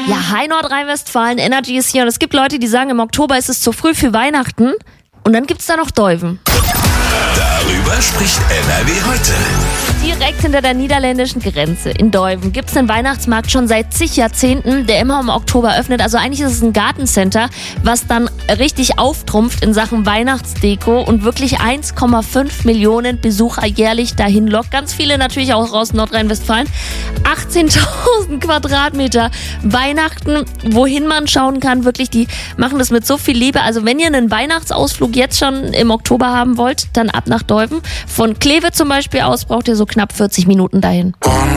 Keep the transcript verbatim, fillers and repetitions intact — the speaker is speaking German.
Ja, hi Nordrhein-Westfalen, Energy ist hier und es gibt Leute, die sagen, im Oktober ist es zu früh für Weihnachten und dann gibt's da noch Deuven. Darüber spricht N R W heute. Direkt hinter der niederländischen Grenze in Deuven gibt's einen Weihnachtsmarkt schon seit zig Jahrzehnten, der immer im Oktober öffnet. Also eigentlich ist es ein Gartencenter, was dann richtig auftrumpft in Sachen Weihnachtsdeko und wirklich eins Komma fünf Millionen Besucher jährlich dahin lockt. Ganz viele natürlich auch aus Nordrhein-Westfalen. achtzehntausend Quadratmeter Weihnachten, wohin man schauen kann. Wirklich, die machen das mit so viel Liebe. Also wenn ihr einen Weihnachtsausflug jetzt schon im Oktober haben wollt, dann ab nach Deuven. Von Kleve zum Beispiel aus braucht ihr so knapp vierzig Minuten dahin.